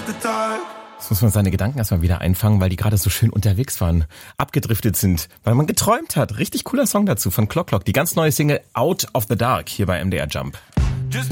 Jetzt muss man seine Gedanken erstmal wieder einfangen, weil die gerade so schön unterwegs waren, abgedriftet sind, weil man geträumt hat. Richtig cooler Song dazu von Clock Clock, die ganz neue Single Out of the Dark hier bei MDR Jump.